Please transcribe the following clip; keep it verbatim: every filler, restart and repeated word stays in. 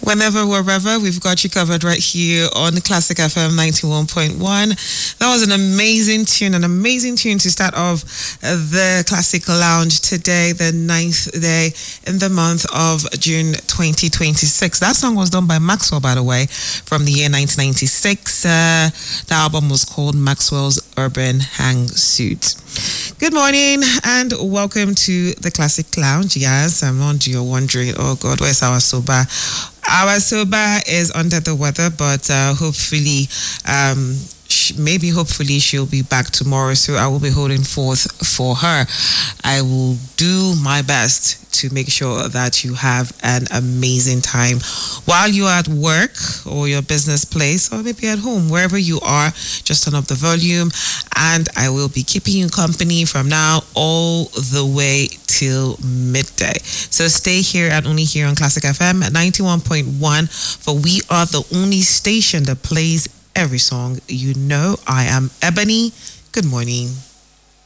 Whenever, wherever, we've got you covered right here on Classic F M ninety-one point one. That was an amazing tune, an amazing tune to start off the Classic Lounge today, the ninth day in the month of June twenty twenty-six. That song was done by Maxwell, by the way, from the year nineteen ninety-six. Uh, the album was called Maxwell's Urban Hang Suit. Good morning and welcome to the Classic Lounge. Yes, I'm on. You're wondering, oh God, where's our soba? Our soba is under the weather, but uh, hopefully, um, sh- maybe hopefully she'll be back tomorrow. So I will be holding forth for her. I will do my best to make sure that you have an amazing time while you're at work or your business place or maybe at home, wherever you are. Just turn up the volume and I will be keeping you company from now all the way till midday. So stay here and only here on Classic F M at ninety-one point one, for we are the only station that plays every song you know. I am Ebony. Good morning.